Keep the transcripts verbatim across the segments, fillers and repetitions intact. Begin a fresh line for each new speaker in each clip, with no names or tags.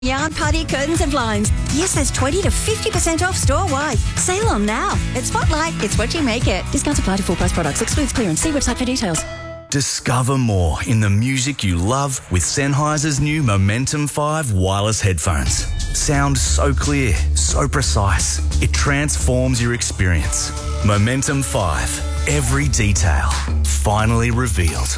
Yard Party Curtains and Blinds. Yes, there's twenty to fifty percent off store-wide. Sale on now. It's Spotlight. It's what you make it. Discounts apply to full price products. Excludes clearance. See website for details.
Discover more in the music you love with Sennheiser's new Momentum five wireless headphones. Sound so clear, so precise. It transforms your experience. Momentum five. Every detail. Finally revealed.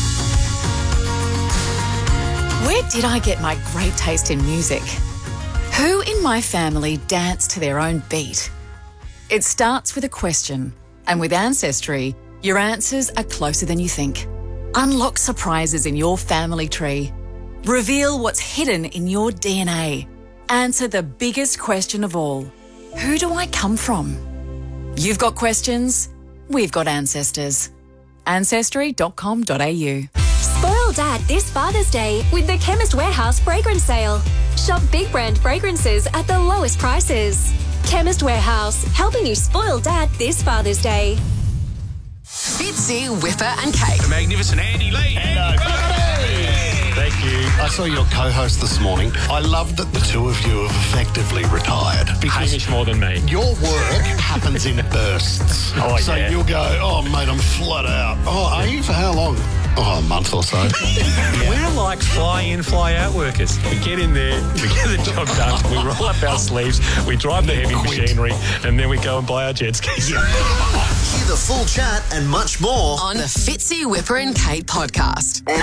Where did I get my great taste in music? Who in my family danced to their own beat? It starts with a question, and with Ancestry, your answers are closer than you think. Unlock surprises in your family tree. Reveal what's hidden in your D N A. Answer the biggest question of all. Who do I come from? You've got questions, we've got ancestors. ancestry dot com dot a u.
Spoil Dad this Father's Day with the Chemist Warehouse fragrance sale. Shop big brand fragrances at the lowest prices. Chemist Warehouse, helping you spoil Dad this Father's Day.
Fitzy, Whipper and Kate.
The magnificent Andy Lee.
Hello.
Thank you.
I saw your co-host this morning. I love that the two of you have effectively retired. Because
Hamish more than me.
your work happens in bursts.
Oh,
so
yeah.
you'll go, oh, mate, I'm flat out. Oh, are you? For how long? Oh, a month or so.
We're like fly in, fly out workers. We get in there, we get the job done, we roll up our sleeves, we drive the heavy
Quit.
machinery, and then we go and buy our jet skis.
Hear the full chat and much more
On the Fitzy, Whipper and Kate podcast.